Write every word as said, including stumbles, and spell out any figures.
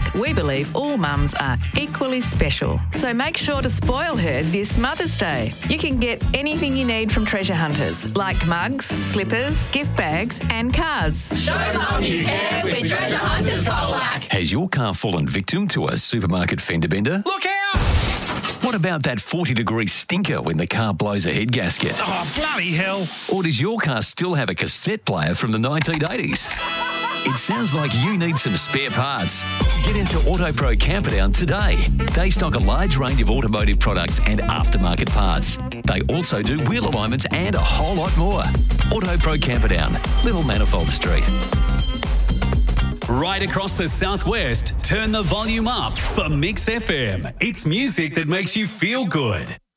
we believe all mums are equally special. So make sure to spoil her this Mother's Day. You can get anything you need from Treasure Hunters, like mugs, slippers, gift bags and cards. Show Mum you care with Treasure Hunters Colac. Has your car fallen victim to a supermarket fender bender? Look out! What about that forty degree stinker when the car blows a head gasket? Oh, bloody hell. Or does your car still have a cassette player from the nineteen eighties? It sounds like you need some spare parts. Get into AutoPro Camperdown today. They stock a large range of automotive products and aftermarket parts. They also do wheel alignments and a whole lot more. AutoPro Camperdown, Little Manifold Street. Right across the southwest, turn the volume up for Mix F M. It's music that makes you feel good.